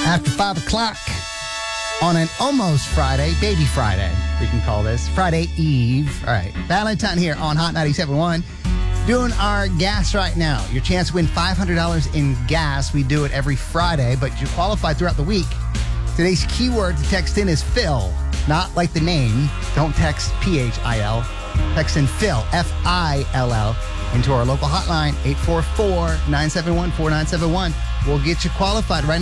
After 5 o'clock on an almost Friday, baby Friday, we can call this, Friday Eve. All right, Valentine here on Hot 97.1. Doing our gas right now. Your chance to win $500 in gas. We do it every Friday, but you qualify throughout the week. Today's keyword to text in is Phil, not like the name. Don't text P-H-I-L. Text in Phil, F-I-L-L, into our local hotline, 844-971-4971. We'll get you qualified right